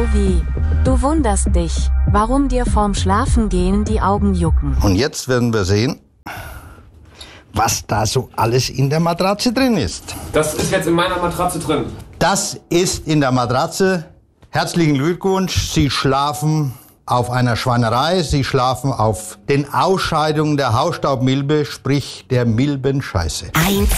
wie: Du wunderst dich, warum dir vorm Schlafengehen die Augen jucken. Und jetzt werden wir sehen, was da so alles in der Matratze drin ist. Das ist jetzt in meiner Matratze drin. Das ist in der Matratze. Herzlichen Glückwunsch, Sie schlafen auf einer Schweinerei, Sie schlafen auf den Ausscheidungen der Hausstaubmilbe, sprich der Milbenscheiße.